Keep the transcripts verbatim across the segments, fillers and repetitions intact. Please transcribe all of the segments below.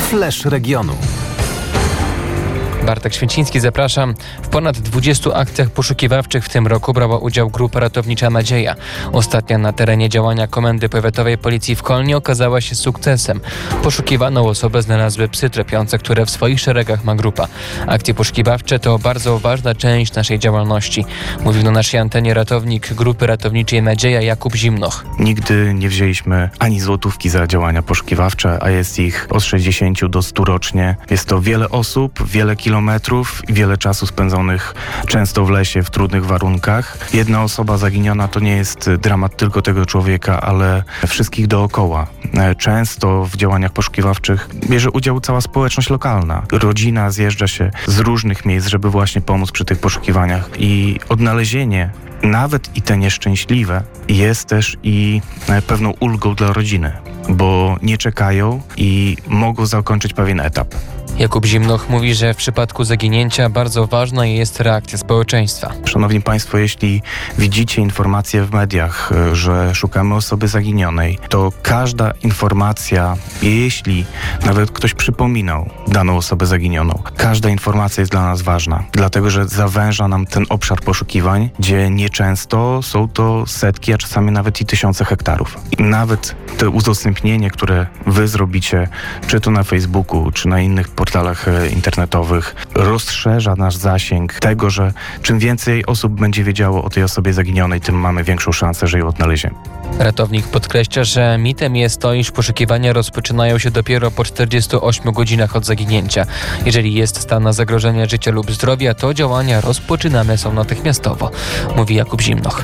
Flash regionu. Bartek Święciński, zapraszam. W ponad dwudziestu akcjach poszukiwawczych w tym roku brała udział grupa ratownicza Nadzieja. Ostatnia na terenie działania Komendy Powiatowej Policji w Kolnie okazała się sukcesem. Poszukiwaną osobę znalazły psy tropiące, które w swoich szeregach ma grupa. Akcje poszukiwawcze to bardzo ważna część naszej działalności. Mówił na naszej antenie ratownik grupy ratowniczej Nadzieja Jakub Zimnoch. Nigdy nie wzięliśmy ani złotówki za działania poszukiwawcze, a jest ich od sześćdziesięciu do stu rocznie. Jest to wiele osób, wiele kilometrów i wiele czasu spędzonych często w lesie, w trudnych warunkach. Jedna osoba zaginiona to nie jest dramat tylko tego człowieka, ale wszystkich dookoła. Często w działaniach poszukiwawczych bierze udział cała społeczność lokalna. Rodzina zjeżdża się z różnych miejsc, żeby właśnie pomóc przy tych poszukiwaniach. I odnalezienie, nawet i te nieszczęśliwe, jest też i pewną ulgą dla rodziny, bo nie czekają i mogą zakończyć pewien etap. Jakub Zimnoch mówi, że w przypadku zaginięcia bardzo ważna jest reakcja społeczeństwa. Szanowni Państwo, jeśli widzicie informacje w mediach, że szukamy osoby zaginionej, to każda informacja, jeśli nawet ktoś przypominał daną osobę zaginioną, każda informacja jest dla nas ważna, dlatego że zawęża nam ten obszar poszukiwań, gdzie nieczęsto są to setki, a czasami nawet i tysiące hektarów. I nawet to udostępnienie, które wy zrobicie, czy to na Facebooku, czy na innych portalach internetowych, rozszerza nasz zasięg tego, że czym więcej osób będzie wiedziało o tej osobie zaginionej, tym mamy większą szansę, że ją odnaleziemy. Ratownik podkreśla, że mitem jest to, iż poszukiwania rozpoczynają się dopiero po czterdziestu ośmiu godzinach od zaginięcia. Jeżeli jest stan zagrożenia życia lub zdrowia, to działania rozpoczynane są natychmiastowo, mówi Jakub Zimnoch.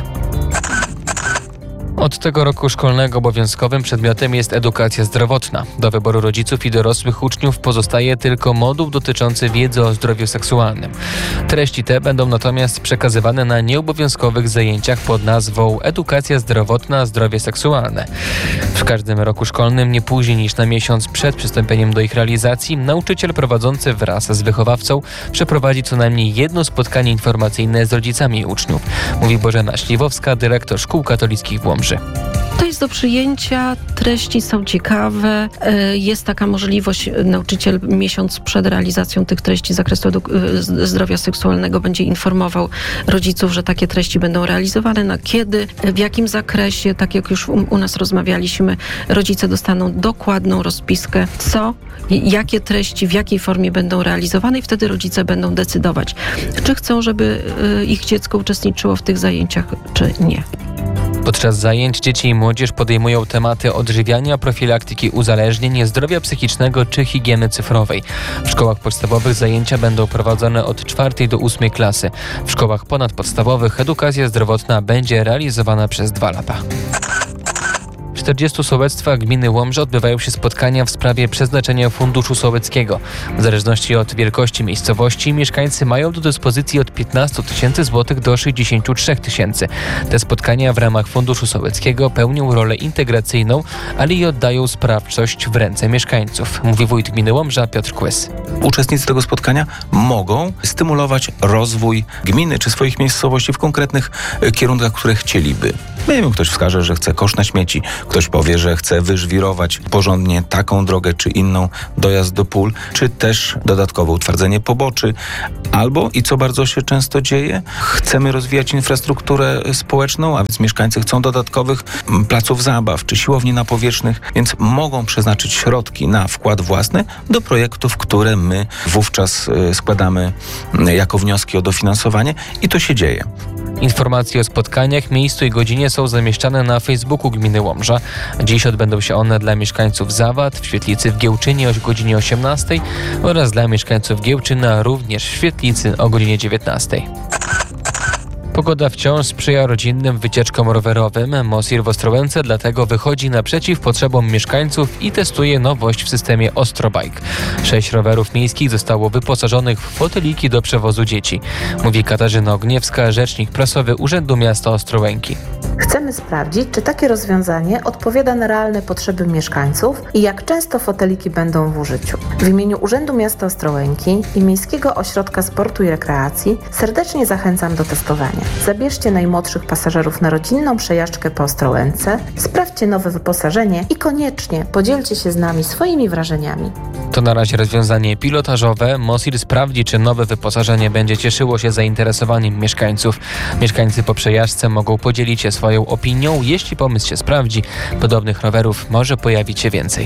Od tego roku szkolnego obowiązkowym przedmiotem jest edukacja zdrowotna. Do wyboru rodziców i dorosłych uczniów pozostaje tylko moduł dotyczący wiedzy o zdrowiu seksualnym. Treści te będą natomiast przekazywane na nieobowiązkowych zajęciach pod nazwą Edukacja zdrowotna, zdrowie seksualne. W każdym roku szkolnym, nie później niż na miesiąc przed przystąpieniem do ich realizacji, nauczyciel prowadzący wraz z wychowawcą przeprowadzi co najmniej jedno spotkanie informacyjne z rodzicami uczniów, mówi Bożena Śliwowska, dyrektor szkół katolickich w Łomży. To jest do przyjęcia, treści są ciekawe, jest taka możliwość, nauczyciel miesiąc przed realizacją tych treści z zakresu zdrowia seksualnego będzie informował rodziców, że takie treści będą realizowane, na kiedy, w jakim zakresie, tak jak już u nas rozmawialiśmy, rodzice dostaną dokładną rozpiskę, co, jakie treści, w jakiej formie będą realizowane i wtedy rodzice będą decydować, czy chcą, żeby ich dziecko uczestniczyło w tych zajęciach, czy nie. Podczas zajęć dzieci i młodzież podejmują tematy odżywiania, profilaktyki uzależnień, zdrowia psychicznego czy higieny cyfrowej. W szkołach podstawowych zajęcia będą prowadzone od czwartej do ósmej klasy. W szkołach ponadpodstawowych edukacja zdrowotna będzie realizowana przez dwa lata. W czterdziestu sołectwach gminy Łomża odbywają się spotkania w sprawie przeznaczenia Funduszu Sołeckiego. W zależności od wielkości miejscowości mieszkańcy mają do dyspozycji od piętnastu tysięcy złotych do sześćdziesięciu trzech tysięcy. Te spotkania w ramach Funduszu Sołeckiego pełnią rolę integracyjną, ale i oddają sprawczość w ręce mieszkańców, mówi wójt gminy Łomża Piotr Kłys. Uczestnicy tego spotkania mogą stymulować rozwój gminy czy swoich miejscowości w konkretnych kierunkach, które chcieliby. Nie wiem, ktoś wskaże, że chce kosz na śmieci, ktoś powie, że chce wyżwirować porządnie taką drogę czy inną, dojazd do pól, czy też dodatkowe utwardzenie poboczy, albo, i co bardzo się często dzieje, chcemy rozwijać infrastrukturę społeczną, a więc mieszkańcy chcą dodatkowych placów zabaw czy siłowni napowietrznych, więc mogą przeznaczyć środki na wkład własny do projektów, które my wówczas składamy jako wnioski o dofinansowanie i to się dzieje. Informacje o spotkaniach, miejscu i godzinie są zamieszczane na Facebooku gminy Łomża. Dziś odbędą się one dla mieszkańców Zawad w Świetlicy w Giełczynie o godzinie osiemnastej oraz dla mieszkańców Giełczyna również w Świetlicy o godzinie dziewiętnastej. Pogoda wciąż sprzyja rodzinnym wycieczkom rowerowym. Mosir w Ostrołęce dlatego wychodzi naprzeciw potrzebom mieszkańców i testuje nowość w systemie Ostrobike. Sześć rowerów miejskich zostało wyposażonych w foteliki do przewozu dzieci, mówi Katarzyna Ogniewska, rzecznik prasowy Urzędu Miasta Ostrołęki. Chcemy sprawdzić, czy takie rozwiązanie odpowiada na realne potrzeby mieszkańców i jak często foteliki będą w użyciu. W imieniu Urzędu Miasta Ostrołęki i Miejskiego Ośrodka Sportu i Rekreacji serdecznie zachęcam do testowania. Zabierzcie najmłodszych pasażerów na rodzinną przejażdżkę po Ostrołęce, sprawdźcie nowe wyposażenie i koniecznie podzielcie się z nami swoimi wrażeniami. To na razie rozwiązanie pilotażowe. Mosir sprawdzi, czy nowe wyposażenie będzie cieszyło się zainteresowaniem mieszkańców. Mieszkańcy po przejażdżce mogą podzielić się swoją opinią. Jeśli pomysł się sprawdzi, podobnych rowerów może pojawić się więcej.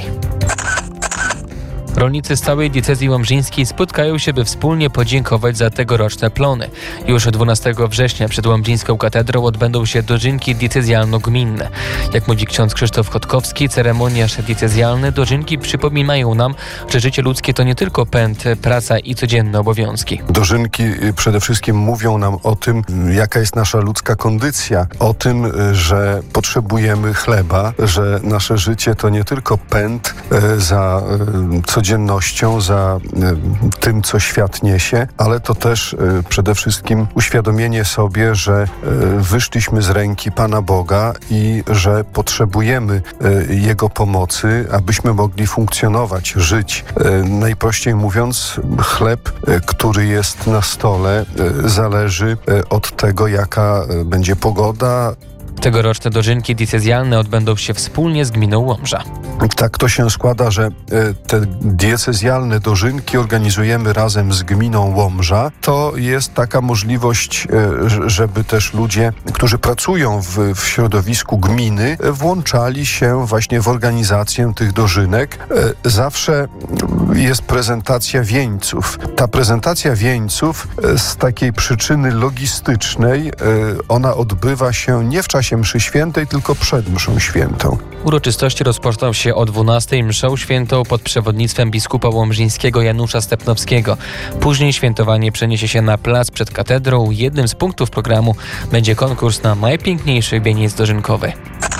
Rolnicy z całej diecezji łomżyńskiej spotkają się, by wspólnie podziękować za tegoroczne plony. Już dwunastego września przed Łomżyńską katedrą odbędą się dożynki diecezjalno-gminne. Jak mówi ksiądz Krzysztof Chodkowski, ceremoniarz diecezjalny, dożynki przypominają nam, że życie ludzkie to nie tylko pęd, praca i codzienne obowiązki. Dożynki przede wszystkim mówią nam o tym, jaka jest nasza ludzka kondycja, o tym, że potrzebujemy chleba, że nasze życie to nie tylko pęd za codziennością, codziennością, za y, tym, co świat niesie, ale to też y, przede wszystkim uświadomienie sobie, że y, wyszliśmy z ręki Pana Boga i że potrzebujemy y, Jego pomocy, abyśmy mogli funkcjonować, żyć. Y, najprościej mówiąc, chleb, y, który jest na stole, y, zależy y, od tego, jaka y, będzie pogoda. Tegoroczne dożynki diecezjalne odbędą się wspólnie z gminą Łomża. Tak to się składa, że te diecezjalne dożynki organizujemy razem z gminą Łomża. To jest taka możliwość, żeby też ludzie, którzy pracują w, w środowisku gminy, włączali się właśnie w organizację tych dożynek. Zawsze jest prezentacja wieńców. Ta prezentacja wieńców z takiej przyczyny logistycznej, ona odbywa się nie w czasie mszy świętej, tylko przed mszą świętą. Uroczystości rozpoczną się o dwunastej mszą świętą pod przewodnictwem biskupa łomżyńskiego Janusza Stepnowskiego. Później świętowanie przeniesie się na plac przed katedrą. Jednym z punktów programu będzie konkurs na najpiękniejszy wieniec dożynkowy.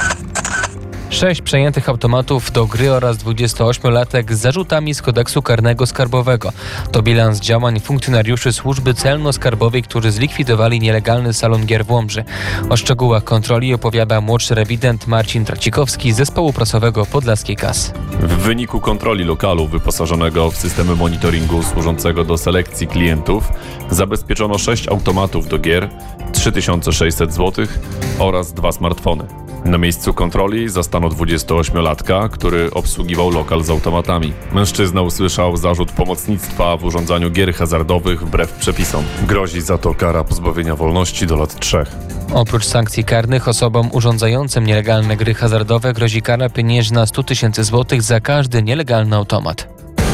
Sześć przejętych automatów do gry oraz dwudziestoośmiolatek z zarzutami z kodeksu karnego skarbowego. To bilans działań funkcjonariuszy służby celno-skarbowej, którzy zlikwidowali nielegalny salon gier w Łomży. O szczegółach kontroli opowiada młodszy rewident Marcin Tracikowski z zespołu prasowego Podlaskiej K A S. W wyniku kontroli lokalu wyposażonego w systemy monitoringu służącego do selekcji klientów zabezpieczono sześć automatów do gier, trzy tysiące sześćset złotych oraz dwa smartfony. Na miejscu kontroli zastano dwudziestoośmiolatka, który obsługiwał lokal z automatami. Mężczyzna usłyszał zarzut pomocnictwa w urządzaniu gier hazardowych wbrew przepisom. Grozi za to kara pozbawienia wolności do lat trzech. Oprócz sankcji karnych osobom urządzającym nielegalne gry hazardowe grozi kara pieniężna sto tysięcy złotych za każdy nielegalny automat.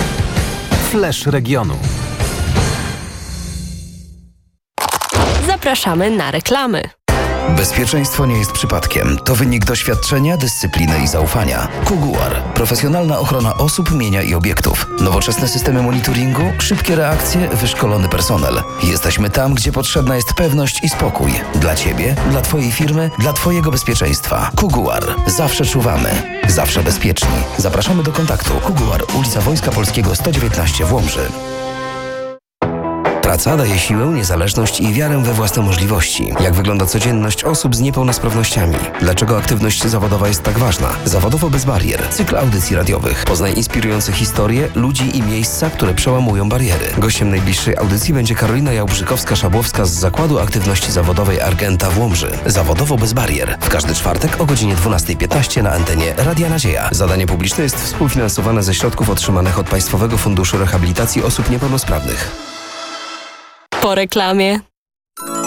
Flash regionu. Zapraszamy na reklamy. Bezpieczeństwo nie jest przypadkiem. To wynik doświadczenia, dyscypliny i zaufania. Kuguar. Profesjonalna ochrona osób, mienia i obiektów. Nowoczesne systemy monitoringu, szybkie reakcje, wyszkolony personel. Jesteśmy tam, gdzie potrzebna jest pewność i spokój. Dla Ciebie, dla Twojej firmy, dla Twojego bezpieczeństwa. Kuguar. Zawsze czuwamy. Zawsze bezpieczni. Zapraszamy do kontaktu. Kuguar, ulica Wojska Polskiego sto dziewiętnaście w Łomży. Praca daje siłę, niezależność i wiarę we własne możliwości. Jak wygląda codzienność osób z niepełnosprawnościami? Dlaczego aktywność zawodowa jest tak ważna? Zawodowo bez barier. Cykl audycji radiowych. Poznaj inspirujące historie, ludzi i miejsca, które przełamują bariery. Gościem najbliższej audycji będzie Karolina Jałbrzykowska-Szabłowska z Zakładu Aktywności Zawodowej Argenta w Łomży. Zawodowo bez barier. W każdy czwartek o godzinie dwunastej piętnaście na antenie Radia Nadzieja. Zadanie publiczne jest współfinansowane ze środków otrzymanych od Państwowego Funduszu Rehabilitacji Osób Niepełnosprawnych. Po reklamie.